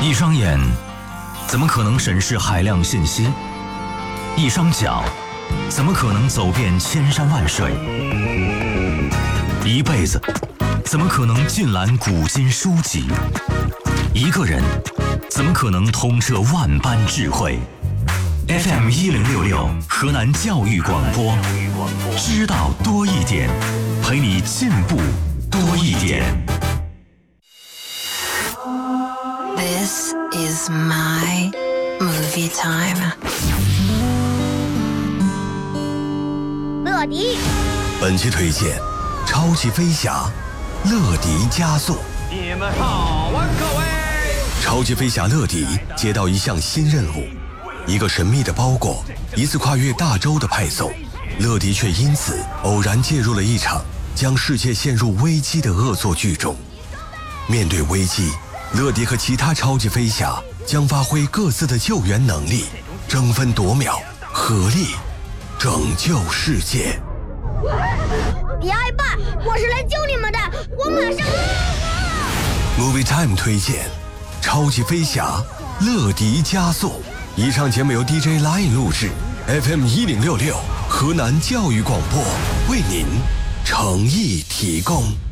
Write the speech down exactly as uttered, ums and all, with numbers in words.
一双眼怎么可能审视海量信息？一双脚怎么可能走遍千山万水？一辈子怎么可能尽览古今书籍？一个人怎么可能通彻万般智慧？ F M 一零六六河南教育广播，知道多一点，陪你进步多一点。 This is my movie time。 乐迪， 本期推荐：超级飞侠，乐迪加速。 你们好啊，各位！ 超级飞侠乐迪接到一项新任务，一个神秘的包裹，一次跨越大洲的派送，乐迪却因此偶然介入了一场将世界陷入危机的恶作剧中。面对危机，乐迪和其他超级飞侠将发挥各自的救援能力，争分夺秒，合力拯救世界。 别害怕，我是来救你们的，我马上。 Movie Time 推荐：超级飞侠乐迪加速。以上节目由 D J Line 录制 ，F M 一零六六河南教育广播为您诚意提供。